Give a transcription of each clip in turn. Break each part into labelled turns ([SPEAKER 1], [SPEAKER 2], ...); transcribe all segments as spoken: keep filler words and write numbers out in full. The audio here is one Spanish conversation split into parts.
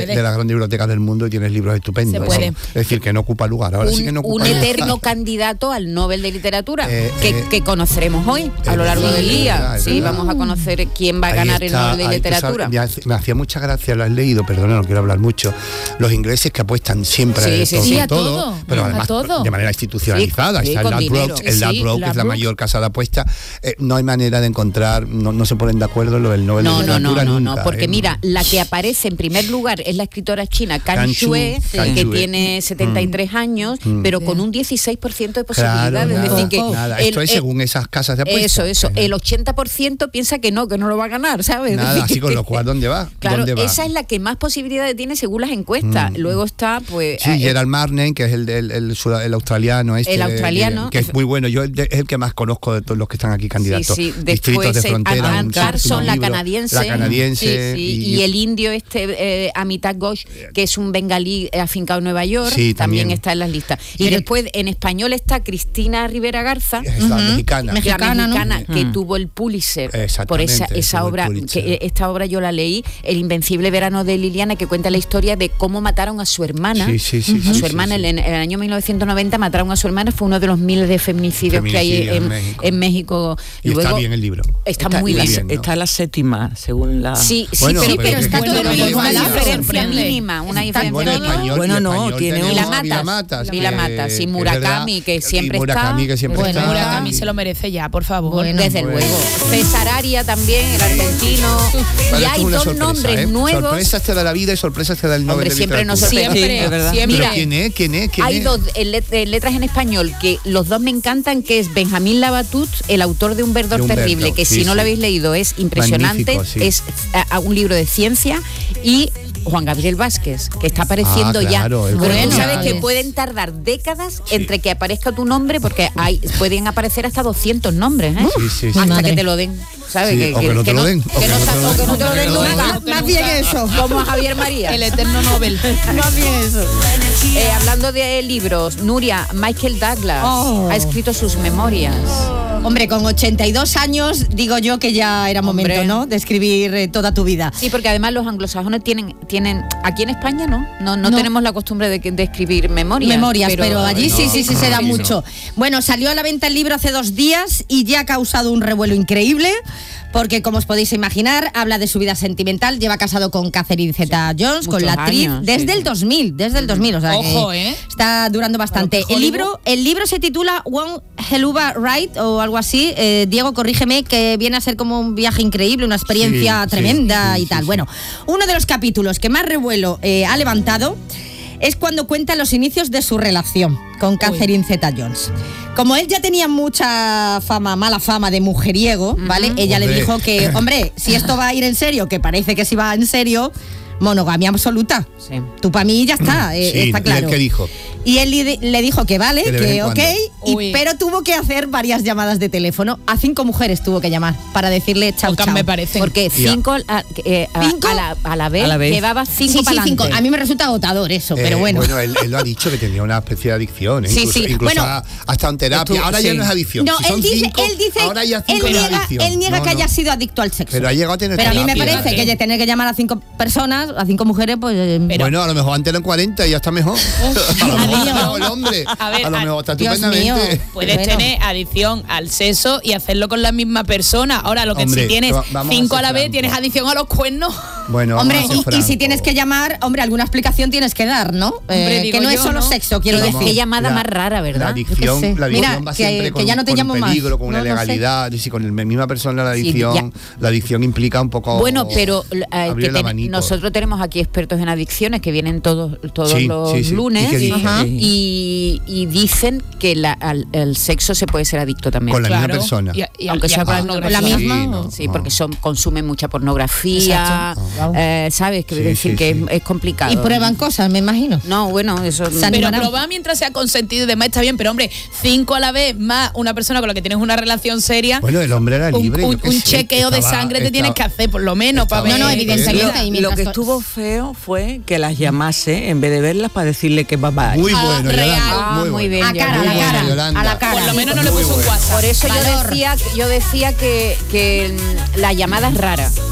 [SPEAKER 1] de las grandes bibliotecas del mundo y tienes libros estupendos.
[SPEAKER 2] Se puede.
[SPEAKER 1] Es decir, que no ocupa lugar. Ahora
[SPEAKER 3] un,
[SPEAKER 1] sí que no ocupa
[SPEAKER 3] un
[SPEAKER 1] lugar.
[SPEAKER 3] eterno candidato al Nobel de Literatura
[SPEAKER 1] eh,
[SPEAKER 3] que,
[SPEAKER 1] eh,
[SPEAKER 3] que conoceremos hoy a lo largo del día. Sí, vamos a conocer quién va a ganar el Nobel de Literatura.
[SPEAKER 1] Me, hace, me hacía mucha gracia, lo has leído, perdona, no quiero hablar mucho. Los ingleses que apuestan siempre
[SPEAKER 2] sí,
[SPEAKER 1] a,
[SPEAKER 2] sí,
[SPEAKER 1] todo,
[SPEAKER 2] sí, a
[SPEAKER 1] todo,
[SPEAKER 2] todo,
[SPEAKER 1] pero además
[SPEAKER 2] a todo.
[SPEAKER 1] de manera institucionalizada.
[SPEAKER 3] Sí,
[SPEAKER 1] Está
[SPEAKER 3] sí,
[SPEAKER 1] el Ladbrokes, el
[SPEAKER 3] sí,
[SPEAKER 1] Ladbrokes, que es la mayor casa de apuestas. Eh, no hay manera de encontrar, no, no se ponen de acuerdo lo del Nobel
[SPEAKER 3] no,
[SPEAKER 1] de
[SPEAKER 3] no,
[SPEAKER 1] Literatura
[SPEAKER 3] no, no,
[SPEAKER 1] nunca.
[SPEAKER 3] no, porque
[SPEAKER 1] eh.
[SPEAKER 3] mira, la que aparece en primer lugar es la escritora china Kan
[SPEAKER 1] Kan
[SPEAKER 3] Shui,
[SPEAKER 1] Shui,
[SPEAKER 3] que
[SPEAKER 1] sí.
[SPEAKER 3] tiene setenta y tres mm. años, mm. pero con un dieciséis por ciento de posibilidades.
[SPEAKER 1] Claro,
[SPEAKER 3] es
[SPEAKER 1] nada,
[SPEAKER 3] decir, que
[SPEAKER 1] nada.
[SPEAKER 3] el,
[SPEAKER 1] Esto es
[SPEAKER 3] el,
[SPEAKER 1] según esas casas de apuestas.
[SPEAKER 3] Eso, eso. El ochenta por ciento piensa que no, que no lo va a ganar, ¿sabes?
[SPEAKER 1] Nada,
[SPEAKER 3] decir,
[SPEAKER 1] así
[SPEAKER 3] que,
[SPEAKER 1] con lo cual, ¿dónde va?
[SPEAKER 3] Claro,
[SPEAKER 1] ¿Dónde va?
[SPEAKER 3] esa es la que más posibilidades tiene según las encuestas. Mm. Luego está, pues...
[SPEAKER 1] Sí,
[SPEAKER 3] eh,
[SPEAKER 1] Gerald Marnen, que es el, el, el, el australiano este.
[SPEAKER 3] El australiano.
[SPEAKER 1] Que es muy bueno. Yo es el que más conozco de todos los que están aquí candidatos.
[SPEAKER 3] Sí, sí.
[SPEAKER 1] Distritos de frontera.
[SPEAKER 3] Ann Carson, la canadiense.
[SPEAKER 1] La canadiense.
[SPEAKER 3] Sí, sí. Y, y el indio este, eh, Amitabh Ghosh, que es un bengalí afincado en Nueva York,
[SPEAKER 1] sí,
[SPEAKER 3] también. también está en las listas. Y
[SPEAKER 2] Pero,
[SPEAKER 3] después en español está Cristina Rivera Garza,
[SPEAKER 1] es la uh-huh. mexicana,
[SPEAKER 3] mexicana, mexicana
[SPEAKER 2] ¿no?
[SPEAKER 3] que
[SPEAKER 2] uh-huh.
[SPEAKER 3] tuvo el Pulitzer por esa, esa obra, que esta obra yo la leí, El invencible verano de Liliana, que cuenta la historia de cómo mataron a su hermana.
[SPEAKER 1] Sí, sí, sí,
[SPEAKER 3] a su
[SPEAKER 1] sí,
[SPEAKER 3] hermana
[SPEAKER 1] sí, sí.
[SPEAKER 3] En, en el año mil novecientos noventa mataron a su hermana, fue uno de los miles de feminicidios, feminicidios que hay en, en México. En México.
[SPEAKER 1] Y
[SPEAKER 3] Luego,
[SPEAKER 1] está bien el libro.
[SPEAKER 3] Está,
[SPEAKER 4] está
[SPEAKER 3] muy
[SPEAKER 4] la,
[SPEAKER 3] bien.
[SPEAKER 4] ¿no? Está la séptima, según la...
[SPEAKER 3] Sí, sí,
[SPEAKER 1] bueno,
[SPEAKER 3] pero,
[SPEAKER 1] pero,
[SPEAKER 3] pero está
[SPEAKER 1] bueno,
[SPEAKER 3] todo
[SPEAKER 1] bueno,
[SPEAKER 3] con una
[SPEAKER 1] bueno,
[SPEAKER 3] diferencia
[SPEAKER 2] bueno,
[SPEAKER 3] mínima, una diferencia
[SPEAKER 1] bueno,
[SPEAKER 3] mínima.
[SPEAKER 1] español,
[SPEAKER 4] bueno, no,
[SPEAKER 1] español
[SPEAKER 4] tiene
[SPEAKER 1] tenemos
[SPEAKER 3] Vila
[SPEAKER 1] Vila
[SPEAKER 3] Matas,
[SPEAKER 1] Matas,
[SPEAKER 3] Vila Matas, sí, Murakami, que siempre está.
[SPEAKER 1] Murakami, que siempre
[SPEAKER 2] bueno,
[SPEAKER 1] está.
[SPEAKER 2] Murakami se lo merece ya, por favor.
[SPEAKER 3] Bueno, desde
[SPEAKER 1] bueno.
[SPEAKER 3] luego. César Aria también, el argentino.
[SPEAKER 1] Vale,
[SPEAKER 3] y hay dos
[SPEAKER 1] sorpresa,
[SPEAKER 3] nombres
[SPEAKER 1] ¿eh?
[SPEAKER 3] nuevos.
[SPEAKER 1] Sorpresas te da la vida y sorpresas te da el Nobel
[SPEAKER 3] Hombre,
[SPEAKER 1] de
[SPEAKER 3] siempre nos
[SPEAKER 1] Literatura.
[SPEAKER 3] sorprende.
[SPEAKER 2] Siempre,
[SPEAKER 4] Sí, es verdad.
[SPEAKER 2] siempre.
[SPEAKER 1] Pero ¿quién es? ¿Quién es? ¿Quién
[SPEAKER 3] Hay
[SPEAKER 1] es?
[SPEAKER 3] dos en, let en letras en español que los dos me encantan, que es Benjamín Labatut, el autor de Un verdor
[SPEAKER 1] de Humberto,
[SPEAKER 3] terrible, que
[SPEAKER 1] sí,
[SPEAKER 3] si no
[SPEAKER 1] sí.
[SPEAKER 3] lo habéis leído es impresionante,
[SPEAKER 1] Magnífico, sí.
[SPEAKER 3] es a, a un libro de ciencia, y Juan Gabriel Vázquez, que está apareciendo
[SPEAKER 1] Ah, claro,
[SPEAKER 3] ya.
[SPEAKER 1] el
[SPEAKER 3] Pero
[SPEAKER 2] bueno,
[SPEAKER 3] tú sabes
[SPEAKER 2] vale.
[SPEAKER 3] que pueden tardar décadas sí. entre que aparezca tu nombre, porque hay pueden aparecer hasta doscientos nombres, ¿eh?
[SPEAKER 1] Sí, sí, sí.
[SPEAKER 3] Hasta
[SPEAKER 2] Madre.
[SPEAKER 3] que te lo den. ¿Sabes?
[SPEAKER 1] Sí,
[SPEAKER 3] que,
[SPEAKER 1] o que no te lo den, o
[SPEAKER 3] Que
[SPEAKER 1] que
[SPEAKER 3] no
[SPEAKER 1] no te lo
[SPEAKER 3] o que
[SPEAKER 1] den,
[SPEAKER 3] no te lo den nunca.
[SPEAKER 2] Más bien
[SPEAKER 3] eso. Como a Javier María.
[SPEAKER 2] El eterno Nobel.
[SPEAKER 3] Más bien eso. Eh, hablando de libros, Nuria, Michael Douglas
[SPEAKER 5] Oh.
[SPEAKER 3] ha escrito sus memorias.
[SPEAKER 5] Hombre, con ochenta y dos años, digo yo que ya era momento,
[SPEAKER 3] Hombre.
[SPEAKER 5] ¿no?, de escribir eh, toda tu vida.
[SPEAKER 3] Sí, porque además los anglosajones tienen, tienen aquí en España no, no, no,
[SPEAKER 5] No.
[SPEAKER 3] tenemos la costumbre de, de escribir memorias.
[SPEAKER 5] Memorias, pero, allí
[SPEAKER 1] no,
[SPEAKER 5] sí, sí, sí se da
[SPEAKER 1] sí,
[SPEAKER 5] mucho. Bueno, salió a la venta el libro hace dos días y ya ha causado un revuelo increíble, porque como os podéis imaginar, habla de su vida sentimental, lleva casado con Catherine Zeta-Jones,
[SPEAKER 3] Sí,
[SPEAKER 5] con la
[SPEAKER 3] muchos
[SPEAKER 5] actriz,
[SPEAKER 3] años,
[SPEAKER 5] desde
[SPEAKER 3] sí.
[SPEAKER 5] el dos mil, desde el dos mil, o sea,
[SPEAKER 2] Ojo,
[SPEAKER 5] que
[SPEAKER 2] ¿eh?
[SPEAKER 5] está durando bastante.
[SPEAKER 2] Claro,
[SPEAKER 5] El libro, el libro se titula One Helluva Ride o algo así. Eh, Diego, corrígeme, que viene a ser como un viaje increíble, una experiencia
[SPEAKER 1] Sí,
[SPEAKER 5] tremenda
[SPEAKER 1] sí,
[SPEAKER 5] y
[SPEAKER 1] sí,
[SPEAKER 5] tal.
[SPEAKER 1] sí.
[SPEAKER 5] Bueno, uno de los capítulos que más revuelo eh, ha levantado es cuando cuenta los inicios de su relación con Catherine Zeta-Jones. Como él ya tenía mucha fama, mala fama de mujeriego, ¿vale? Ella
[SPEAKER 1] Hombre.
[SPEAKER 5] le dijo que, hombre, si esto va a ir en serio, que parece que sí va en serio, monogamia absoluta.
[SPEAKER 3] Sí.
[SPEAKER 5] Tú para mí ya está, eh,
[SPEAKER 1] Sí,
[SPEAKER 5] está
[SPEAKER 1] ¿y
[SPEAKER 5] claro.
[SPEAKER 1] él qué dijo?
[SPEAKER 5] Y él le, le dijo que vale,
[SPEAKER 1] Que de vez
[SPEAKER 5] que
[SPEAKER 1] en
[SPEAKER 5] ok,
[SPEAKER 1] cuando.
[SPEAKER 5] y,
[SPEAKER 2] Uy.
[SPEAKER 5] pero tuvo que hacer varias llamadas de teléfono. A cinco mujeres tuvo que llamar para decirle chao,
[SPEAKER 2] Pocas
[SPEAKER 5] chao.
[SPEAKER 2] me parecen.
[SPEAKER 3] Porque
[SPEAKER 1] Ya.
[SPEAKER 3] cinco, a, eh, a-
[SPEAKER 5] ¿Cinco?
[SPEAKER 3] a la, a la vez,
[SPEAKER 4] A la vez.
[SPEAKER 3] llevaba cinco
[SPEAKER 5] Sí, sí,
[SPEAKER 3] para
[SPEAKER 5] cinco.
[SPEAKER 3] adelante.
[SPEAKER 5] A mí me resulta agotador eso, pero
[SPEAKER 1] Eh,
[SPEAKER 5] bueno.
[SPEAKER 1] Bueno, él, él lo ha dicho que tenía una especie de adicción. ¿eh?
[SPEAKER 5] Sí,
[SPEAKER 1] incluso
[SPEAKER 5] sí.
[SPEAKER 1] incluso
[SPEAKER 5] Bueno,
[SPEAKER 1] ha, ha estado en terapia.
[SPEAKER 4] estuvo-
[SPEAKER 1] Ahora ya
[SPEAKER 4] sí.
[SPEAKER 1] no es adicción.
[SPEAKER 5] No,
[SPEAKER 1] Si son
[SPEAKER 5] él dice,
[SPEAKER 1] cinco,
[SPEAKER 5] él dice,
[SPEAKER 1] ahora ya
[SPEAKER 5] él
[SPEAKER 1] cinco no es
[SPEAKER 5] niega,
[SPEAKER 1] adicción.
[SPEAKER 5] él niega
[SPEAKER 1] No,
[SPEAKER 5] que
[SPEAKER 1] no.
[SPEAKER 5] haya sido adicto al sexo.
[SPEAKER 1] Pero ha llegado a tener
[SPEAKER 5] Pero a mí me
[SPEAKER 1] terapia.
[SPEAKER 5] parece que tener que llamar a cinco personas, a cinco mujeres, pues... eh,
[SPEAKER 2] Pero-
[SPEAKER 1] Bueno, a lo mejor antes eran cuarenta y ya está mejor. a lo mejor está mejor el hombre.
[SPEAKER 2] A ver,
[SPEAKER 1] a lo
[SPEAKER 2] a-
[SPEAKER 1] mejor está
[SPEAKER 5] Dios
[SPEAKER 1] estupendamente.
[SPEAKER 5] mío.
[SPEAKER 2] Puedes
[SPEAKER 5] Bueno.
[SPEAKER 2] tener adicción al sexo y hacerlo con la misma persona. Ahora, lo que
[SPEAKER 1] Hombre,
[SPEAKER 2] si tienes
[SPEAKER 1] va- vamos a
[SPEAKER 2] cinco
[SPEAKER 1] ser
[SPEAKER 2] a la vez,
[SPEAKER 1] francos.
[SPEAKER 2] tienes adicción a los cuernos.
[SPEAKER 1] Bueno,
[SPEAKER 5] Hombre,
[SPEAKER 1] vamos a ser
[SPEAKER 5] y, y si
[SPEAKER 1] francos.
[SPEAKER 5] tienes que llamar, hombre, alguna explicación tienes que dar, ¿no?
[SPEAKER 2] Hombre,
[SPEAKER 5] Eh,
[SPEAKER 2] digo
[SPEAKER 5] que no es
[SPEAKER 2] yo,
[SPEAKER 5] solo
[SPEAKER 2] ¿no?
[SPEAKER 5] sexo, quiero
[SPEAKER 1] Vamos,
[SPEAKER 5] decir.
[SPEAKER 3] Qué llamada
[SPEAKER 1] la-
[SPEAKER 3] más rara, ¿verdad?
[SPEAKER 1] La adicción,
[SPEAKER 5] Yo qué sé.
[SPEAKER 1] la adicción
[SPEAKER 5] Mira,
[SPEAKER 1] va
[SPEAKER 5] que-
[SPEAKER 1] siempre
[SPEAKER 5] que
[SPEAKER 1] con,
[SPEAKER 5] ya no te
[SPEAKER 1] con
[SPEAKER 5] llamo
[SPEAKER 1] un
[SPEAKER 5] más.
[SPEAKER 1] peligro, con una
[SPEAKER 5] No, no sé.
[SPEAKER 1] legalidad. Y si con la misma persona la
[SPEAKER 3] Sí,
[SPEAKER 1] adicción, la adicción implica un poco.
[SPEAKER 3] Bueno, pero eh,
[SPEAKER 1] abrir
[SPEAKER 3] que
[SPEAKER 1] el
[SPEAKER 3] ten-
[SPEAKER 1] abanico.
[SPEAKER 3] nosotros tenemos aquí expertos en adicciones que vienen todos todos
[SPEAKER 1] Sí,
[SPEAKER 3] los
[SPEAKER 1] sí, sí.
[SPEAKER 3] lunes
[SPEAKER 1] ¿Y qué dicen?
[SPEAKER 3] Ajá.
[SPEAKER 4] Sí.
[SPEAKER 3] y, y dicen que la, al, el sexo se puede ser adicto también.
[SPEAKER 1] Con la misma
[SPEAKER 2] Claro.
[SPEAKER 1] persona.
[SPEAKER 2] Y, a- y a-
[SPEAKER 3] Aunque
[SPEAKER 2] y a
[SPEAKER 3] sea con la
[SPEAKER 2] pornografía.
[SPEAKER 5] misma.
[SPEAKER 1] Sí, no,
[SPEAKER 3] Sí,
[SPEAKER 1] no.
[SPEAKER 3] porque son consumen mucha pornografía,
[SPEAKER 5] Exacto.
[SPEAKER 3] eh, ¿sabes? Que
[SPEAKER 1] Sí,
[SPEAKER 3] decir
[SPEAKER 1] sí,
[SPEAKER 3] que
[SPEAKER 1] sí.
[SPEAKER 3] Es, es complicado.
[SPEAKER 5] Y prueban cosas, me imagino.
[SPEAKER 3] No, bueno, eso...
[SPEAKER 5] San-
[SPEAKER 2] Pero
[SPEAKER 5] animarán.
[SPEAKER 2] probar mientras sea consentido y demás está bien, pero hombre, cinco a la vez más una persona con la que tienes una relación seria,
[SPEAKER 1] Bueno, el hombre era
[SPEAKER 2] un,
[SPEAKER 1] libre.
[SPEAKER 2] un-
[SPEAKER 1] yo qué
[SPEAKER 2] un
[SPEAKER 1] sé,
[SPEAKER 2] chequeo de
[SPEAKER 1] estaba-
[SPEAKER 2] sangre te
[SPEAKER 1] estaba-
[SPEAKER 2] tienes que hacer, por lo menos, para
[SPEAKER 1] estaba-
[SPEAKER 2] ver.
[SPEAKER 5] No, no, evidentemente. y
[SPEAKER 4] Lo
[SPEAKER 5] mientras
[SPEAKER 4] que
[SPEAKER 5] co-
[SPEAKER 4] estuvo feo fue que las llamase en vez de verlas para decirle que papá.
[SPEAKER 1] Muy
[SPEAKER 2] Ah,
[SPEAKER 1] bueno,
[SPEAKER 2] real.
[SPEAKER 1] Yolanda.
[SPEAKER 3] Ah,
[SPEAKER 1] muy,
[SPEAKER 3] muy
[SPEAKER 1] bueno.
[SPEAKER 3] bien,
[SPEAKER 5] a cara, a
[SPEAKER 3] Muy
[SPEAKER 5] la
[SPEAKER 1] buena,
[SPEAKER 5] cara,
[SPEAKER 1] Yolanda.
[SPEAKER 5] a la cara.
[SPEAKER 2] Por lo menos no le
[SPEAKER 1] Muy
[SPEAKER 2] puso un
[SPEAKER 1] bueno.
[SPEAKER 2] WhatsApp.
[SPEAKER 3] Por eso yo
[SPEAKER 5] Valor.
[SPEAKER 3] decía, yo decía que, que mm, la llamada es rara.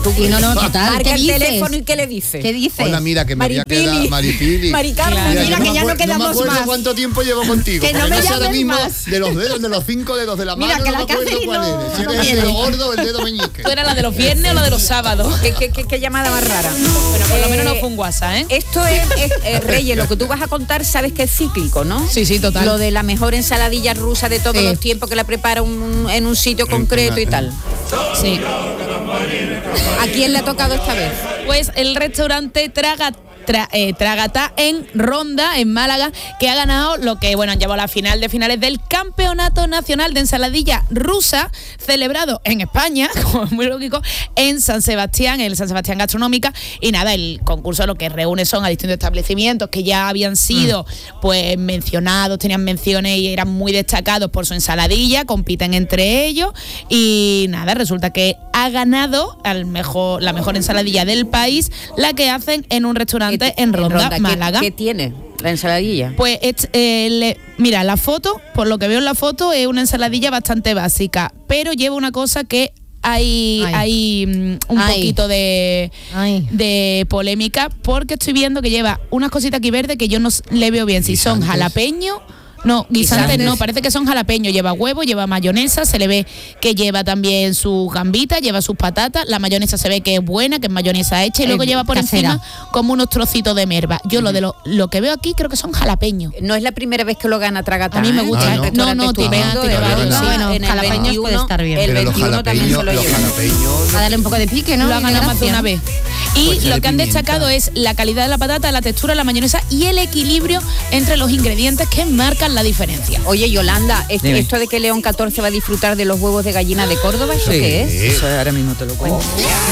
[SPEAKER 5] Y no, no, total.
[SPEAKER 3] Marca
[SPEAKER 5] ¿Qué
[SPEAKER 3] el
[SPEAKER 5] dices?
[SPEAKER 3] teléfono y ¿qué le dices?
[SPEAKER 5] ¿Qué dices?
[SPEAKER 1] Hola, mira, que me había
[SPEAKER 3] Maripili.
[SPEAKER 1] quedado Maripili.
[SPEAKER 3] Maricarmen.
[SPEAKER 5] Mira,
[SPEAKER 1] yo
[SPEAKER 5] que ya
[SPEAKER 1] me
[SPEAKER 5] no
[SPEAKER 1] acuer-
[SPEAKER 5] quedamos
[SPEAKER 1] no me acuerdo
[SPEAKER 5] más.
[SPEAKER 1] cuánto tiempo llevo contigo.
[SPEAKER 5] Que no
[SPEAKER 1] porque
[SPEAKER 5] me
[SPEAKER 1] sé ahora
[SPEAKER 5] llames
[SPEAKER 1] mismo
[SPEAKER 5] más.
[SPEAKER 1] de los dedos, de los cinco dedos de la
[SPEAKER 5] Mira,
[SPEAKER 1] mano,
[SPEAKER 5] que
[SPEAKER 1] no
[SPEAKER 5] la
[SPEAKER 1] me acuerdo
[SPEAKER 5] Catherine
[SPEAKER 1] cuál
[SPEAKER 5] no-
[SPEAKER 1] eres. Si
[SPEAKER 5] no
[SPEAKER 1] eres el
[SPEAKER 5] tiene.
[SPEAKER 1] dedo gordo o el dedo meñique.
[SPEAKER 2] ¿Tú eras la de los viernes o la de los sábados?
[SPEAKER 3] ¿Qué, qué, qué, qué llamada más rara?
[SPEAKER 2] Pero por lo menos no
[SPEAKER 3] Eh,
[SPEAKER 2] fue un WhatsApp, ¿eh?
[SPEAKER 3] Esto es, es eh, Reyes, lo que tú vas a contar, sabes que es cíclico, ¿no?
[SPEAKER 2] Sí, sí, total.
[SPEAKER 3] Lo de la mejor ensaladilla rusa de todos
[SPEAKER 5] Sí.
[SPEAKER 3] los tiempos, que la prepara un- en un sitio concreto y tal.
[SPEAKER 2] Sí.
[SPEAKER 3] ¿A quién le ha tocado esta vez?
[SPEAKER 2] Pues el restaurante Traga, Tra- eh, Tragatá en Ronda, en Málaga, que ha ganado lo que, bueno, han llevado a la final de finales del Campeonato Nacional de Ensaladilla Rusa, celebrado en España, como es muy lógico, en San Sebastián, en el San Sebastián Gastronómica. Y nada, el concurso lo que reúne son a distintos establecimientos que ya habían sido mm. pues mencionados, tenían menciones y eran muy destacados por su ensaladilla, compiten entre ellos. Y nada, resulta que ha ganado al mejor, la mejor ensaladilla del país, la que hacen en un restaurante en Ronda,
[SPEAKER 3] ¿Qué-
[SPEAKER 2] Málaga.
[SPEAKER 3] ¿Qué tiene la ensaladilla?
[SPEAKER 2] Pues es, eh, le- mira, la foto, por lo que veo en la foto, es una ensaladilla bastante básica, pero lleva una cosa que hay,
[SPEAKER 5] Ay.
[SPEAKER 2] hay mm, un
[SPEAKER 5] Ay.
[SPEAKER 2] poquito de,
[SPEAKER 5] Ay.
[SPEAKER 2] de polémica, porque estoy viendo que lleva unas cositas aquí verdes que yo no s- le veo bien si son
[SPEAKER 1] ¿Guisantes?
[SPEAKER 2] jalapeños. No, guisantes
[SPEAKER 3] ¿Guisantes?
[SPEAKER 2] no, parece que son jalapeños, lleva huevo, lleva mayonesa, se le ve que lleva también sus gambitas, lleva sus patatas, la mayonesa se ve que es buena, que es mayonesa hecha, y luego
[SPEAKER 5] Eh,
[SPEAKER 2] lleva por
[SPEAKER 5] casera.
[SPEAKER 2] encima como unos trocitos de merva. Yo lo de lo, lo que veo aquí creo que son jalapeños.
[SPEAKER 3] No es la primera vez que lo gana Tragatá.
[SPEAKER 2] A mí me
[SPEAKER 3] ¿eh?
[SPEAKER 2] gusta.
[SPEAKER 1] Ah, ¿no?
[SPEAKER 3] El
[SPEAKER 2] No, no,
[SPEAKER 3] restaurante
[SPEAKER 2] tiene-
[SPEAKER 3] estupendo,
[SPEAKER 2] tiene
[SPEAKER 3] en
[SPEAKER 1] varios.
[SPEAKER 3] Ronda,
[SPEAKER 5] Bueno,
[SPEAKER 3] en el
[SPEAKER 5] jalapeños puede
[SPEAKER 3] veintiuno,
[SPEAKER 5] estar bien.
[SPEAKER 3] El
[SPEAKER 1] Pero los
[SPEAKER 3] veintiuno también se
[SPEAKER 1] jalapeños,
[SPEAKER 3] lo
[SPEAKER 1] los
[SPEAKER 3] lleva.
[SPEAKER 1] jalapeños.
[SPEAKER 5] A darle un poco de pique, ¿no?
[SPEAKER 2] Lo ha
[SPEAKER 5] Y de
[SPEAKER 2] ganado más de
[SPEAKER 5] gracia.
[SPEAKER 2] una vez. Y
[SPEAKER 1] Pues
[SPEAKER 2] lo
[SPEAKER 1] de
[SPEAKER 2] que han
[SPEAKER 1] pimienta.
[SPEAKER 2] destacado es la calidad de la patata, la textura, la mayonesa y el equilibrio entre los ingredientes que marcan la diferencia.
[SPEAKER 3] Oye, Yolanda, este-
[SPEAKER 4] Dime.
[SPEAKER 3] esto de que León catorce va a disfrutar de los huevos de gallina de Córdoba, ¿eso
[SPEAKER 4] Sí,
[SPEAKER 3] qué es?
[SPEAKER 4] eso ahora mismo te lo cuento.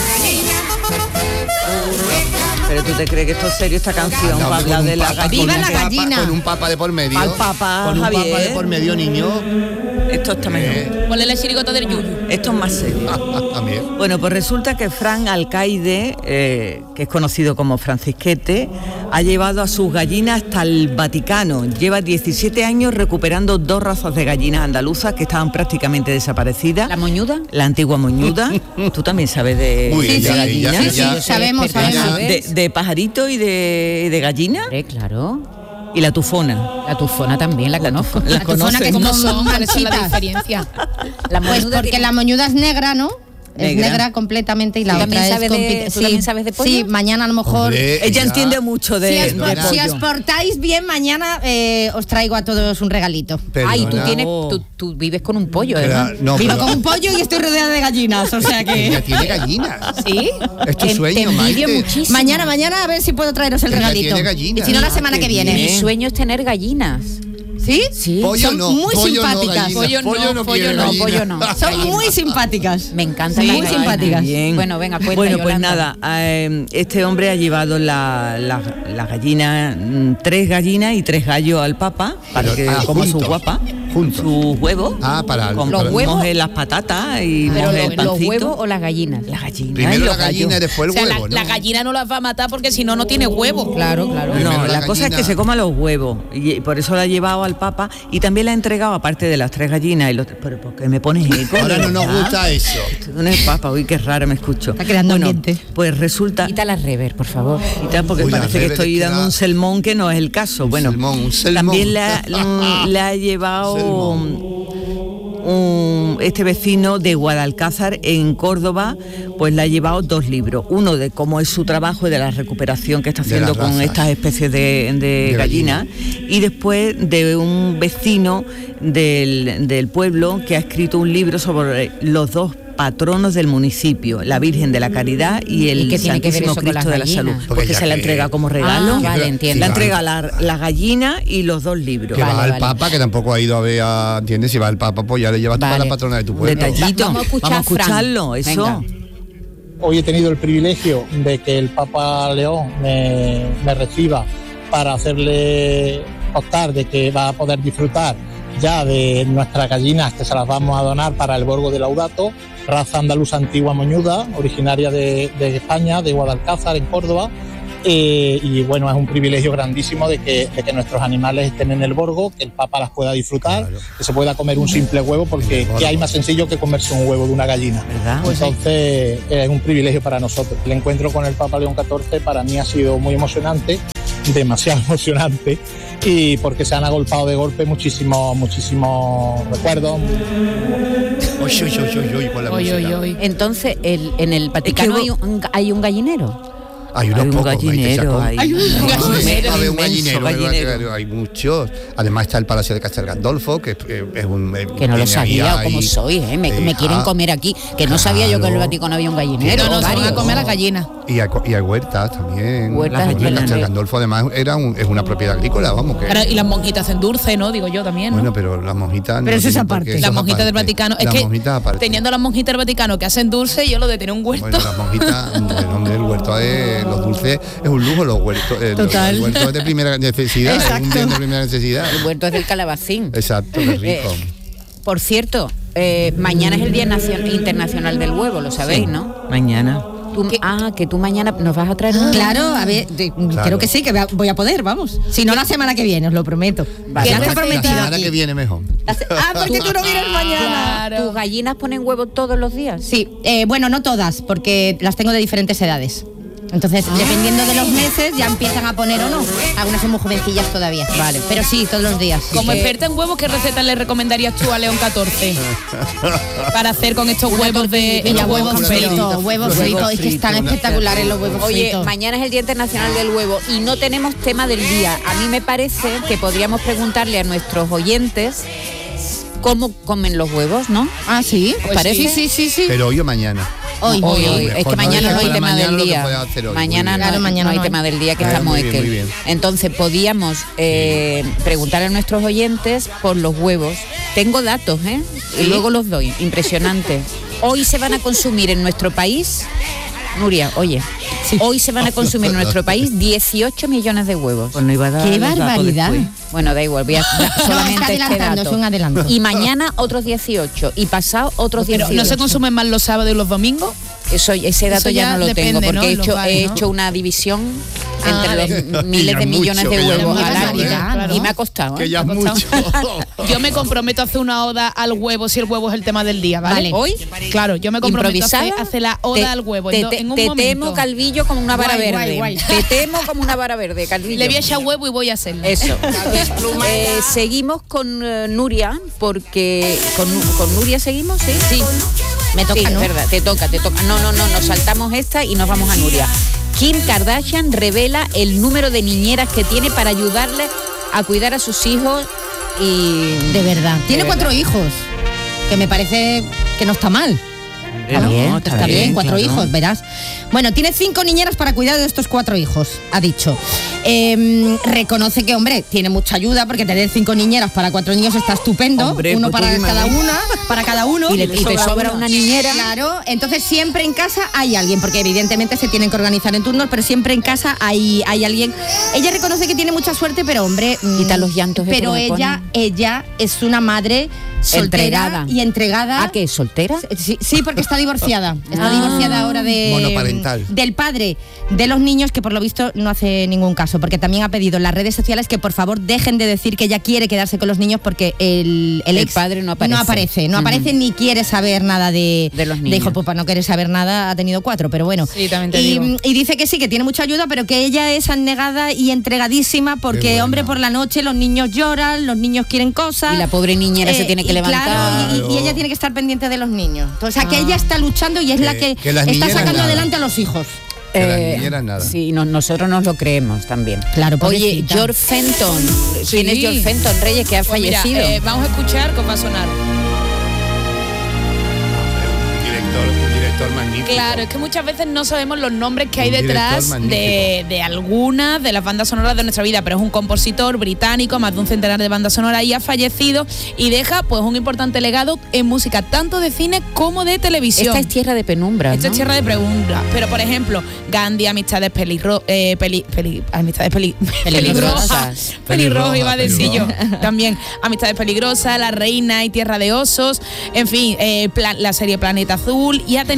[SPEAKER 4] Pero tú te crees que esto es serio, esta canción,
[SPEAKER 1] Anda,
[SPEAKER 4] para
[SPEAKER 1] hombre,
[SPEAKER 4] hablar
[SPEAKER 1] con
[SPEAKER 4] de
[SPEAKER 1] un
[SPEAKER 4] la
[SPEAKER 1] papa,
[SPEAKER 4] gallina.
[SPEAKER 5] ¡Viva
[SPEAKER 1] con
[SPEAKER 5] la
[SPEAKER 1] un papa,
[SPEAKER 5] gallina!
[SPEAKER 1] Con un papa de por medio.
[SPEAKER 4] Al papa,
[SPEAKER 1] Con un
[SPEAKER 4] Javier.
[SPEAKER 1] papa de por medio, niño.
[SPEAKER 4] Esto está mejor.
[SPEAKER 2] Ponle la chirigota del yuyu.
[SPEAKER 4] Esto es más serio.
[SPEAKER 1] También.
[SPEAKER 4] Bueno, pues resulta que Fran Alcaide, eh, que es conocido como Francisquete, ha llevado a sus gallinas hasta el Vaticano. Lleva diecisiete años recuperando dos razas de gallinas andaluzas que estaban prácticamente desaparecidas.
[SPEAKER 3] ¿La moñuda?
[SPEAKER 4] La antigua moñuda. Tú también sabes de,
[SPEAKER 1] Uy,
[SPEAKER 4] de
[SPEAKER 1] ella-
[SPEAKER 4] gallinas.
[SPEAKER 1] ella-
[SPEAKER 5] Sí,
[SPEAKER 1] ella-
[SPEAKER 5] sí, sabemos,
[SPEAKER 3] Pero
[SPEAKER 5] sabemos.
[SPEAKER 3] ya ves.
[SPEAKER 4] De, de pajarito y de, de gallina.
[SPEAKER 3] Hombre, claro.
[SPEAKER 4] Y la tufona.
[SPEAKER 3] La tufona también la conozco.
[SPEAKER 4] La
[SPEAKER 5] La tufona
[SPEAKER 4] conoces,
[SPEAKER 5] que
[SPEAKER 2] ¿Cómo
[SPEAKER 5] Con
[SPEAKER 2] son? ¿Cuál es la
[SPEAKER 5] manchitas.
[SPEAKER 2] diferencia?
[SPEAKER 3] La
[SPEAKER 5] Pues
[SPEAKER 3] moñuda
[SPEAKER 5] porque
[SPEAKER 3] tiene-
[SPEAKER 5] la moñuda es negra, ¿no? Es
[SPEAKER 4] Negra.
[SPEAKER 5] negra completamente y la
[SPEAKER 3] ¿Tú
[SPEAKER 5] otra
[SPEAKER 3] también
[SPEAKER 5] es
[SPEAKER 3] sabes
[SPEAKER 5] con
[SPEAKER 3] de-
[SPEAKER 5] pita-
[SPEAKER 3] tú también sabes de pollo?
[SPEAKER 5] Sí, mañana a lo mejor.
[SPEAKER 1] Hombre,
[SPEAKER 4] Ella
[SPEAKER 1] ya.
[SPEAKER 4] entiende mucho de,
[SPEAKER 5] si, os,
[SPEAKER 4] de
[SPEAKER 5] por- si
[SPEAKER 4] pollo.
[SPEAKER 5] os portáis bien, mañana eh, os traigo a todos un regalito.
[SPEAKER 3] Ay, tú
[SPEAKER 1] Perdona.
[SPEAKER 3] tienes, tú, tú vives con un pollo,
[SPEAKER 1] Pero,
[SPEAKER 3] ¿verdad?
[SPEAKER 1] no,
[SPEAKER 5] Vivo
[SPEAKER 1] pero
[SPEAKER 5] con un pollo y estoy rodeada de gallinas, o sea
[SPEAKER 1] ella
[SPEAKER 5] que.
[SPEAKER 1] tiene gallinas.
[SPEAKER 3] ¿Sí?
[SPEAKER 1] Es tu
[SPEAKER 3] Te-
[SPEAKER 1] sueño,
[SPEAKER 3] te envidio
[SPEAKER 1] Maite.
[SPEAKER 3] muchísimo.
[SPEAKER 5] Mañana, mañana a ver si puedo traeros el
[SPEAKER 1] Ella
[SPEAKER 5] regalito.
[SPEAKER 1] tiene gallinas.
[SPEAKER 5] Y si no, la
[SPEAKER 4] Ah,
[SPEAKER 5] semana
[SPEAKER 4] qué
[SPEAKER 5] que viene.
[SPEAKER 4] bien.
[SPEAKER 3] Mi sueño es tener gallinas.
[SPEAKER 5] ¿Sí?
[SPEAKER 3] Sí.
[SPEAKER 1] Pollo
[SPEAKER 5] Son
[SPEAKER 1] no,
[SPEAKER 5] muy
[SPEAKER 1] pollo no,
[SPEAKER 5] simpáticas.
[SPEAKER 1] gallina.
[SPEAKER 2] Pollo no,
[SPEAKER 1] Pollo no,
[SPEAKER 2] pollo
[SPEAKER 1] quiere
[SPEAKER 2] no,
[SPEAKER 1] gallina.
[SPEAKER 3] pollo no.
[SPEAKER 5] Son muy simpáticas.
[SPEAKER 3] Me encantan
[SPEAKER 5] Sí,
[SPEAKER 3] las
[SPEAKER 5] muy
[SPEAKER 3] gallinas.
[SPEAKER 5] simpáticas.
[SPEAKER 4] Bien.
[SPEAKER 3] Bueno, venga, cuenta,
[SPEAKER 4] Bueno, pues
[SPEAKER 3] Yolanda.
[SPEAKER 4] nada, eh, este hombre ha llevado las la, la gallinas, mm, tres gallinas y tres gallos al Papa, para
[SPEAKER 1] Pero,
[SPEAKER 4] que
[SPEAKER 1] ah,
[SPEAKER 4] coma sus
[SPEAKER 1] juntos,
[SPEAKER 4] guapas,
[SPEAKER 1] juntos.
[SPEAKER 4] sus huevos.
[SPEAKER 1] Ah, para
[SPEAKER 4] con,
[SPEAKER 1] para-
[SPEAKER 3] Los huevos.
[SPEAKER 4] moje las patatas y
[SPEAKER 3] Pero
[SPEAKER 4] moje
[SPEAKER 3] lo-
[SPEAKER 4] el
[SPEAKER 3] los
[SPEAKER 4] pancito.
[SPEAKER 3] huevos o las gallinas.
[SPEAKER 4] Las gallinas y
[SPEAKER 1] Primero
[SPEAKER 4] los
[SPEAKER 1] la gallina y
[SPEAKER 4] gallos.
[SPEAKER 1] después
[SPEAKER 2] O
[SPEAKER 1] el
[SPEAKER 2] sea,
[SPEAKER 1] huevo,
[SPEAKER 2] la,
[SPEAKER 1] ¿no?
[SPEAKER 2] la gallina no las va a matar porque si no, no tiene huevo.
[SPEAKER 3] Claro, claro.
[SPEAKER 1] Primero
[SPEAKER 4] No,
[SPEAKER 1] la
[SPEAKER 4] la, cosa es
[SPEAKER 1] gallina.
[SPEAKER 4] que se coma los huevos y por eso la ha llevado al Papa y también la ha entregado, aparte de las tres gallinas y los pero ¿por qué me pones eco?
[SPEAKER 1] Ahora no nos
[SPEAKER 4] ¿verdad?
[SPEAKER 1] gusta eso.
[SPEAKER 4] Esto no es Papa, uy, qué rara me escucho.
[SPEAKER 5] Está creando
[SPEAKER 4] bueno,
[SPEAKER 5] ambiente.
[SPEAKER 4] pues resulta
[SPEAKER 3] Quita las rever, por favor.
[SPEAKER 4] Quitar, porque
[SPEAKER 1] Uy, la
[SPEAKER 4] parece que
[SPEAKER 1] Rever
[SPEAKER 4] estoy
[SPEAKER 1] es que
[SPEAKER 4] dando
[SPEAKER 1] da-
[SPEAKER 4] un sermón que no es el caso.
[SPEAKER 1] Un
[SPEAKER 4] bueno,
[SPEAKER 1] sermón, un sermón.
[SPEAKER 4] también le ha, mm, le ha llevado
[SPEAKER 1] Sermón.
[SPEAKER 4] un- este vecino de Guadalcázar en Córdoba, pues le ha llevado dos libros. Uno de cómo es su trabajo y de la recuperación que está
[SPEAKER 1] De
[SPEAKER 4] haciendo
[SPEAKER 1] las
[SPEAKER 4] con
[SPEAKER 1] razas.
[SPEAKER 4] estas especies de, de
[SPEAKER 1] De
[SPEAKER 4] gallinas. Y después de un vecino del, del pueblo que ha escrito un libro sobre los dos patronos del municipio, la Virgen de la Caridad y el
[SPEAKER 3] ¿Y qué tiene que ver
[SPEAKER 4] Santísimo
[SPEAKER 3] eso con
[SPEAKER 4] Cristo
[SPEAKER 3] las
[SPEAKER 4] de la
[SPEAKER 3] gallinas?
[SPEAKER 4] Salud.
[SPEAKER 1] Porque
[SPEAKER 4] Porque
[SPEAKER 1] ya
[SPEAKER 4] se la
[SPEAKER 1] que-
[SPEAKER 4] entrega como regalo.
[SPEAKER 3] Ah, vale,
[SPEAKER 1] Pero-
[SPEAKER 3] entiendo.
[SPEAKER 4] La
[SPEAKER 1] Sí,
[SPEAKER 4] entrega
[SPEAKER 1] vale.
[SPEAKER 4] la, la gallina y los dos libros.
[SPEAKER 1] Que
[SPEAKER 3] Vale,
[SPEAKER 1] va el
[SPEAKER 3] vale.
[SPEAKER 1] Papa, que tampoco ha ido a ver a... ¿Entiendes? Si va el Papa, pues ya le llevas tú para
[SPEAKER 3] Vale.
[SPEAKER 1] la patrona de tu
[SPEAKER 4] Un
[SPEAKER 1] pueblo.
[SPEAKER 4] detallito.
[SPEAKER 3] Vamos a escuchar a Fran.
[SPEAKER 4] escucharlo, eso.
[SPEAKER 3] Venga.
[SPEAKER 6] Hoy he tenido el privilegio de que el Papa León me, me reciba para hacerle optar de que va a poder disfrutar ya de nuestras gallinas que se las vamos a donar para el Borgo de Laudato, raza andaluza antigua moñuda, originaria de, de España, de Guadalcázar, en Córdoba, Eh, y bueno, es un privilegio grandísimo de que, de que nuestros animales estén en el borgo, que el Papa las pueda disfrutar, claro. que se pueda comer un simple huevo, porque ¿qué hay más sencillo que comerse un huevo de una gallina? ¿Verdad? Entonces es un privilegio para nosotros. El encuentro con el Papa León catorce para mí ha sido muy emocionante, demasiado emocionante, y porque se han agolpado de golpe muchísimos muchísimos recuerdos.
[SPEAKER 1] Oy, oy, oy, oy, con la
[SPEAKER 3] oy, oy, oy. Entonces, el, en el Vaticano hay un, hay un gallinero.
[SPEAKER 1] Hay unos
[SPEAKER 4] hay un
[SPEAKER 1] pocos,
[SPEAKER 4] gallinero, hay,
[SPEAKER 1] hay un
[SPEAKER 4] gallinero,
[SPEAKER 1] hay un gallinero,
[SPEAKER 4] gallinero.
[SPEAKER 1] hay muchos. Además está el Palacio de Castel Gandolfo, que es un...
[SPEAKER 3] Que no lo sabía, como soy, ¿eh? me, eh, me quieren ah, comer aquí, que no claro. sabía yo que en el Vaticano había un gallinero.
[SPEAKER 2] No, no, se van a comer a la gallina.
[SPEAKER 1] Y hay, y hay huertas también.
[SPEAKER 3] Huertas
[SPEAKER 1] de Castel Gandolfo además era un, es una propiedad agrícola, vamos. Que...
[SPEAKER 2] Claro, y las monjitas hacen dulce, ¿no? Digo yo también, ¿no?
[SPEAKER 1] Bueno, pero las monjitas...
[SPEAKER 2] Pero
[SPEAKER 1] no
[SPEAKER 2] eso es aparte. Las monjitas del Vaticano, es que
[SPEAKER 1] aparte.
[SPEAKER 2] Teniendo las monjitas del Vaticano que hacen dulce, yo lo de tener un huerto.
[SPEAKER 1] Bueno, las monjitas, el huerto es, los dulces... Es un lujo los huertos. Eh,
[SPEAKER 2] Total.
[SPEAKER 1] El huerto es de primera necesidad.
[SPEAKER 2] Exacto.
[SPEAKER 1] Es un bien de primera necesidad.
[SPEAKER 3] El huerto es del calabacín.
[SPEAKER 1] Exacto, qué rico.
[SPEAKER 3] Eh, por cierto, eh, mañana es el Día Nacion- Internacional del Huevo, lo sabéis, sí. ¿no?
[SPEAKER 4] Mañana.
[SPEAKER 3] Tú, ah, que tú mañana nos vas a traer un...
[SPEAKER 5] Claro, a ver, de, claro. creo que sí, que voy a poder, vamos. Si no, la semana que viene, os lo prometo.
[SPEAKER 1] Vale. Ya está prometido. La semana aquí. que viene mejor.
[SPEAKER 5] Ah, porque tú no vienes mañana.
[SPEAKER 3] Claro. ¿Tus gallinas ponen huevos todos los días?
[SPEAKER 5] Sí, eh, bueno, no todas, porque las tengo de diferentes edades. Entonces, ah. dependiendo de los meses, ya empiezan a poner o no. Algunas son muy jovencillas todavía. Vale. Pero sí, todos los días.
[SPEAKER 2] Como eh, experta en huevos, ¿qué receta le recomendarías tú a León catorce? Para hacer con estos huevos de...
[SPEAKER 5] Ella, huevos fritos, huevos fritos. Es que están espectaculares los huevos
[SPEAKER 3] Oye,
[SPEAKER 5] fritos.
[SPEAKER 3] Oye, mañana es el Día Internacional del Huevo y no tenemos tema del día. A mí me parece que podríamos preguntarle a nuestros oyentes cómo comen los huevos, ¿no?
[SPEAKER 5] Ah, ¿sí?
[SPEAKER 3] ¿Os parece?
[SPEAKER 5] Sí, sí, sí, sí.
[SPEAKER 1] Pero hoy o mañana.
[SPEAKER 5] Hoy,
[SPEAKER 3] hoy, hoy. Es que mañana no hay tema del día. Mañana no, no hay tema del día, que estamos Ekel. Entonces podíamos eh, preguntar a nuestros oyentes por los huevos. Tengo datos, ¿eh? Y luego los doy. Impresionante. Hoy se van a consumir en nuestro país, Nuria, oye, sí. hoy se van a consumir en nuestro país dieciocho millones de huevos.
[SPEAKER 5] Pues no iba a dar ¡qué barbaridad!
[SPEAKER 3] Bueno, da igual, voy a dar solamente
[SPEAKER 5] no,
[SPEAKER 3] este dato.
[SPEAKER 5] Es un adelanto.
[SPEAKER 3] Y mañana otros dieciocho y pasado otros
[SPEAKER 2] Pero
[SPEAKER 3] dieciocho.
[SPEAKER 2] ¿no se consumen más los sábados y los domingos?
[SPEAKER 3] Eso, ese dato
[SPEAKER 2] Eso
[SPEAKER 3] ya,
[SPEAKER 2] ya
[SPEAKER 3] no lo
[SPEAKER 2] depende,
[SPEAKER 3] tengo, porque
[SPEAKER 2] ¿no?
[SPEAKER 3] he, hecho,
[SPEAKER 2] Local,
[SPEAKER 3] he
[SPEAKER 2] ¿no?
[SPEAKER 3] hecho una división
[SPEAKER 2] ah,
[SPEAKER 3] entre los miles de millones
[SPEAKER 1] mucho,
[SPEAKER 3] de huevos
[SPEAKER 1] mucho,
[SPEAKER 3] al año.
[SPEAKER 2] claro.
[SPEAKER 3] Y me ha costado.
[SPEAKER 1] Que
[SPEAKER 3] ¿eh?
[SPEAKER 1] ya es mucho.
[SPEAKER 2] Yo me comprometo a hacer una oda al huevo si el huevo es el tema del día, ¿vale?
[SPEAKER 3] Vale. ¿Hoy?
[SPEAKER 2] Claro, yo me comprometo a hacer, a hacer la oda
[SPEAKER 3] te,
[SPEAKER 2] al huevo
[SPEAKER 3] te,
[SPEAKER 2] en,
[SPEAKER 3] te,
[SPEAKER 2] en un
[SPEAKER 3] te
[SPEAKER 2] momento.
[SPEAKER 3] temo, Calvillo, como una vara
[SPEAKER 2] guay,
[SPEAKER 3] verde.
[SPEAKER 2] Guay, guay.
[SPEAKER 3] Te temo como una vara verde, Calvillo.
[SPEAKER 2] Le voy a echar huevo y voy a hacerlo.
[SPEAKER 3] Eso. eh, seguimos con uh, Nuria, porque con, con Nuria seguimos, ¿sí?
[SPEAKER 5] Sí. Me toca,
[SPEAKER 3] sí,
[SPEAKER 5] ¿no?
[SPEAKER 3] Es verdad, te toca, te toca. No, no, no, nos saltamos esta y nos vamos a Nuria. Kim Kardashian revela el número de niñeras que tiene para ayudarle a cuidar a sus hijos y...
[SPEAKER 5] De verdad.
[SPEAKER 3] De
[SPEAKER 5] tiene
[SPEAKER 3] verdad.
[SPEAKER 5] cuatro hijos, que me parece que no está mal.
[SPEAKER 4] Está
[SPEAKER 5] ¿no?
[SPEAKER 4] bien,
[SPEAKER 5] está,
[SPEAKER 4] está
[SPEAKER 5] bien,
[SPEAKER 4] bien,
[SPEAKER 5] cuatro
[SPEAKER 4] claro.
[SPEAKER 5] hijos, verás. Bueno, tiene cinco niñeras para cuidar de estos cuatro hijos, ha dicho. Eh, reconoce que, hombre, tiene mucha ayuda, porque tener cinco niñeras para cuatro niños está estupendo.
[SPEAKER 4] Hombre,
[SPEAKER 5] uno
[SPEAKER 4] pues
[SPEAKER 5] para
[SPEAKER 4] tú
[SPEAKER 5] cada
[SPEAKER 4] dime.
[SPEAKER 5] una, para cada uno.
[SPEAKER 3] Y, le, y te sobra una niñera.
[SPEAKER 5] Claro, entonces siempre en casa hay alguien, porque evidentemente se tienen que organizar en turnos, pero siempre en casa hay, hay alguien. Ella reconoce que tiene mucha suerte, pero hombre,
[SPEAKER 3] quita los llantos.
[SPEAKER 5] Pero ella, ella es una madre soltera
[SPEAKER 3] entregada.
[SPEAKER 5] y entregada.
[SPEAKER 3] ¿Ah, qué? ¿Soltera?
[SPEAKER 5] Sí, sí, porque está divorciada. Está
[SPEAKER 3] Ah.
[SPEAKER 5] divorciada ahora de
[SPEAKER 1] monoparental.
[SPEAKER 5] del padre de los niños, que por lo visto no hace ningún caso, porque también ha pedido en las redes sociales que por favor dejen de decir que ella quiere quedarse con los niños, porque el, el,
[SPEAKER 3] El
[SPEAKER 5] ex
[SPEAKER 3] padre no aparece.
[SPEAKER 5] no aparece, no
[SPEAKER 3] Uh-huh.
[SPEAKER 5] aparece ni quiere saber nada de,
[SPEAKER 3] De los
[SPEAKER 5] de
[SPEAKER 3] niños.
[SPEAKER 5] hijo, pues para no querer saber nada ha tenido cuatro, pero bueno.
[SPEAKER 2] Sí, también te
[SPEAKER 5] y,
[SPEAKER 2] digo.
[SPEAKER 5] y dice que sí, que tiene mucha ayuda, pero que ella es abnegada y entregadísima, porque
[SPEAKER 1] buena.
[SPEAKER 5] hombre, por la noche los niños lloran, los niños quieren cosas.
[SPEAKER 3] Y la pobre niñera se tiene que
[SPEAKER 5] y
[SPEAKER 3] levantar.
[SPEAKER 5] Claro, y, y- y ella tiene que estar pendiente de los niños. Entonces, a que
[SPEAKER 3] Ah.
[SPEAKER 5] ella está luchando y es
[SPEAKER 1] Que-
[SPEAKER 5] la que,
[SPEAKER 1] que las
[SPEAKER 5] está
[SPEAKER 1] niñeras
[SPEAKER 5] sacando
[SPEAKER 1] nada.
[SPEAKER 5] adelante a los hijos.
[SPEAKER 1] Que las
[SPEAKER 3] Eh,
[SPEAKER 1] niñeras nada.
[SPEAKER 3] Sí, no, nosotros nos lo creemos también.
[SPEAKER 5] Claro,
[SPEAKER 3] Oye,
[SPEAKER 5] pobrecita.
[SPEAKER 3] George Fenton. ¿Quién
[SPEAKER 2] Sí.
[SPEAKER 3] es George Fenton, Reyes, que ha
[SPEAKER 2] Pues mira,
[SPEAKER 3] fallecido?
[SPEAKER 2] eh, vamos a escuchar cómo va a sonar.
[SPEAKER 1] Un director, un director magnífico.
[SPEAKER 2] Claro, es que muchas veces no sabemos los nombres que hay
[SPEAKER 1] Un director
[SPEAKER 2] detrás
[SPEAKER 1] magnífico.
[SPEAKER 2] de, de algunas de las bandas sonoras de nuestra vida, pero es un compositor británico, más de un centenar de bandas sonoras, y ha fallecido y deja pues un importante legado en música, tanto de cine como de televisión.
[SPEAKER 3] Esta es tierra de penumbra,
[SPEAKER 2] Esta
[SPEAKER 3] ¿no?
[SPEAKER 2] es tierra de preguntas. Pero, por ejemplo, Gandhi, Amistades peligro, eh, peli, peli, Amistades peli, peligrosas. Pelirrojo iba a decir yo. También Amistades peligrosas, La Reina y Tierra de Osos. En fin, eh, plan, la serie Planeta Azul. Y ha tenido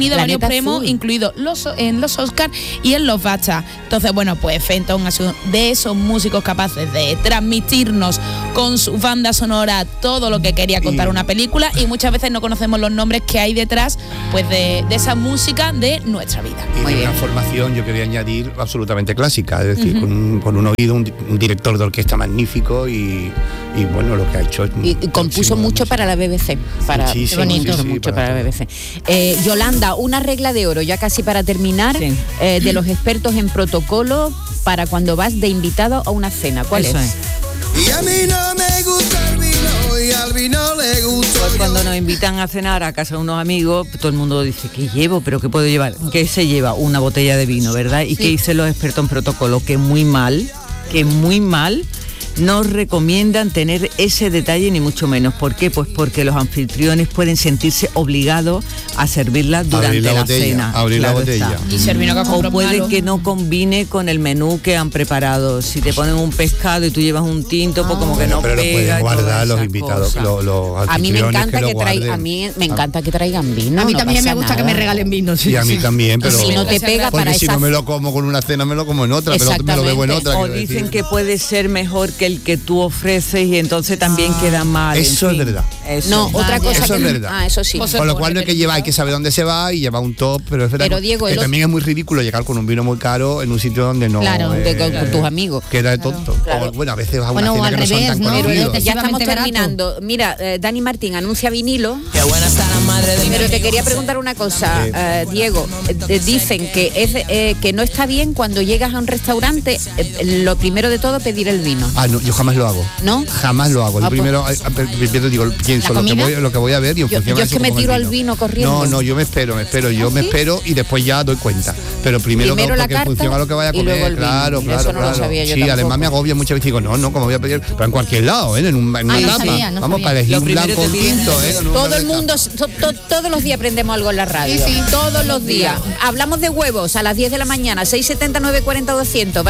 [SPEAKER 2] tenido
[SPEAKER 3] Planeta
[SPEAKER 2] varios premios,
[SPEAKER 3] Azul.
[SPEAKER 2] incluidos los, en los Oscars y en los BAFTA. Entonces, bueno, pues Fenton es uno de esos músicos capaces de transmitirnos con su banda sonora todo lo que quería contar
[SPEAKER 1] Y-
[SPEAKER 2] una película, y muchas veces no conocemos los nombres que hay detrás pues de, de esa música de nuestra vida.
[SPEAKER 1] Y
[SPEAKER 3] Muy
[SPEAKER 1] de una
[SPEAKER 3] bien.
[SPEAKER 1] formación, yo quería añadir, absolutamente clásica, es decir, con, un, con un oído, un, di- un director de orquesta magnífico y, y bueno, lo que ha hecho es
[SPEAKER 3] Y, y compuso
[SPEAKER 1] muchísimo,
[SPEAKER 3] mucho
[SPEAKER 1] muchísimo.
[SPEAKER 3] para la B B C. Para,
[SPEAKER 1] Muchísimo,
[SPEAKER 3] compuso
[SPEAKER 1] sí, sí,
[SPEAKER 3] mucho
[SPEAKER 1] para
[SPEAKER 3] para la
[SPEAKER 1] todo.
[SPEAKER 3] B B C. Eh, Yolanda, una regla de oro, ya casi para terminar,
[SPEAKER 4] Sí.
[SPEAKER 3] eh, de los expertos en protocolo para cuando vas de invitado a una cena. ¿Cuál
[SPEAKER 4] Eso
[SPEAKER 3] es?
[SPEAKER 4] es.
[SPEAKER 7] Y a mí no me gusta el vino y al vino le gusta.
[SPEAKER 4] Pues cuando nos invitan a cenar a casa de unos amigos, todo el mundo dice, ¿qué llevo? ¿Pero qué puedo llevar? ¿Qué se lleva? Una botella de vino, ¿verdad? ¿Y qué dicen los expertos en protocolo? Que muy mal, que muy mal no recomiendan tener ese detalle ni mucho menos. ¿Por qué? Pues porque los anfitriones pueden sentirse obligados a servirla durante
[SPEAKER 1] Abrir la
[SPEAKER 4] la,
[SPEAKER 1] botella,
[SPEAKER 4] cena.
[SPEAKER 1] abrir la
[SPEAKER 4] Claro
[SPEAKER 1] botella.
[SPEAKER 4] está.
[SPEAKER 2] Y servir una
[SPEAKER 4] O puede que no combine con el menú que han preparado. Si te ponen un pescado y tú llevas un tinto, pues como que no
[SPEAKER 1] Pero lo
[SPEAKER 4] pega.
[SPEAKER 1] pueden
[SPEAKER 4] y todas
[SPEAKER 1] guardar los
[SPEAKER 4] esas
[SPEAKER 1] invitados,
[SPEAKER 4] cosas.
[SPEAKER 1] los, los
[SPEAKER 3] A mí me
[SPEAKER 1] anfitriones
[SPEAKER 3] encanta
[SPEAKER 1] que,
[SPEAKER 3] que,
[SPEAKER 1] lo
[SPEAKER 3] traigan, a
[SPEAKER 1] guarden.
[SPEAKER 3] mí me encanta que traigan vino.
[SPEAKER 5] A mí
[SPEAKER 3] no
[SPEAKER 5] también me
[SPEAKER 3] pasa
[SPEAKER 5] gusta que
[SPEAKER 3] nada.
[SPEAKER 5] me regalen vino. sí,
[SPEAKER 1] Y a mí
[SPEAKER 5] sí.
[SPEAKER 1] también, pero...
[SPEAKER 3] Si no te pega
[SPEAKER 1] porque
[SPEAKER 3] para
[SPEAKER 1] si
[SPEAKER 3] esa
[SPEAKER 1] no me lo como con una cena, me lo como en otra, pero me lo bebo en otra.
[SPEAKER 4] O
[SPEAKER 1] quiero
[SPEAKER 4] dicen
[SPEAKER 1] decir.
[SPEAKER 4] que puede ser mejor que el que tú ofreces y entonces también queda mal. en
[SPEAKER 1] Eso es
[SPEAKER 4] fin.
[SPEAKER 1] verdad.
[SPEAKER 4] Eso.
[SPEAKER 3] No, otra cosa
[SPEAKER 1] Eso
[SPEAKER 3] que
[SPEAKER 1] es
[SPEAKER 3] no-
[SPEAKER 1] verdad.
[SPEAKER 3] Ah, eso sí.
[SPEAKER 2] Pues
[SPEAKER 1] Con lo cual no hay que llevar, hay que saber dónde se va y llevar un top, pero es verdad
[SPEAKER 3] Pero,
[SPEAKER 1] que-
[SPEAKER 3] Diego,
[SPEAKER 1] que
[SPEAKER 3] el
[SPEAKER 1] también es muy ridículo llegar con un vino muy caro en un sitio donde no...
[SPEAKER 5] Claro,
[SPEAKER 1] eh,
[SPEAKER 3] de- con- con tus amigos.
[SPEAKER 1] Queda de tonto.
[SPEAKER 3] claro.
[SPEAKER 1] O, bueno, a veces vas a una
[SPEAKER 5] Bueno, o
[SPEAKER 1] cena
[SPEAKER 5] al
[SPEAKER 1] que no son
[SPEAKER 5] revés,
[SPEAKER 1] tan
[SPEAKER 5] ¿no?
[SPEAKER 1] conocidos.
[SPEAKER 5] Pero
[SPEAKER 3] Ya estamos
[SPEAKER 5] excesivamente barato.
[SPEAKER 3] terminando. Mira, eh, Dani Martín anuncia vinilo.
[SPEAKER 7] Qué buena está la madre de mi
[SPEAKER 3] Pero te
[SPEAKER 7] amigo.
[SPEAKER 3] quería preguntar una cosa,
[SPEAKER 1] Sí.
[SPEAKER 3] eh, Diego. Eh, eh, dicen que es eh, que no está bien cuando llegas a un restaurante, eh, lo primero de todo pedir el vino.
[SPEAKER 1] Ah, no, yo jamás lo hago.
[SPEAKER 3] ¿No?
[SPEAKER 1] Jamás lo hago.
[SPEAKER 3] Ah,
[SPEAKER 1] Lo primero, eh, eh, primero digo, pienso
[SPEAKER 5] ¿La
[SPEAKER 1] lo que,
[SPEAKER 5] comida?
[SPEAKER 1] voy, lo que voy a ver y en
[SPEAKER 3] Yo-
[SPEAKER 1] función
[SPEAKER 3] yo
[SPEAKER 1] a
[SPEAKER 3] es
[SPEAKER 1] eso
[SPEAKER 3] que me
[SPEAKER 1] como el
[SPEAKER 3] tiro al vino corriendo.
[SPEAKER 1] No, no, yo me espero, me espero, yo
[SPEAKER 3] ¿Ah,
[SPEAKER 1] me
[SPEAKER 3] sí?
[SPEAKER 1] espero y después ya doy cuenta. Pero primero,
[SPEAKER 3] Primero
[SPEAKER 1] que-
[SPEAKER 3] la
[SPEAKER 1] porque en
[SPEAKER 3] carta
[SPEAKER 1] función a lo que vaya a
[SPEAKER 3] y luego
[SPEAKER 1] comer,
[SPEAKER 3] el vino.
[SPEAKER 1] claro,
[SPEAKER 3] Eso
[SPEAKER 1] claro,
[SPEAKER 3] no lo
[SPEAKER 1] claro.
[SPEAKER 3] sabía yo
[SPEAKER 1] Sí,
[SPEAKER 3] tampoco.
[SPEAKER 1] además me agobia muchas veces, digo, no, no, como voy a pedir, pero en cualquier lado, ¿eh? En, un, en una
[SPEAKER 5] Ah, no
[SPEAKER 1] tapa.
[SPEAKER 5] sabía, no
[SPEAKER 1] Vamos,
[SPEAKER 5] sabía.
[SPEAKER 1] para elegir
[SPEAKER 4] Lo
[SPEAKER 1] un
[SPEAKER 4] primero
[SPEAKER 1] blanco
[SPEAKER 4] te
[SPEAKER 1] o un
[SPEAKER 4] piden-
[SPEAKER 1] tinto, ¿eh? Con un
[SPEAKER 3] Todo
[SPEAKER 1] verde
[SPEAKER 3] el mundo, to- to- todos los días aprendemos algo en la radio.
[SPEAKER 5] Sí, sí.
[SPEAKER 3] Todos los días. Hablamos de huevos a las diez de la mañana, seis setenta, nueve cuarenta, doscientos.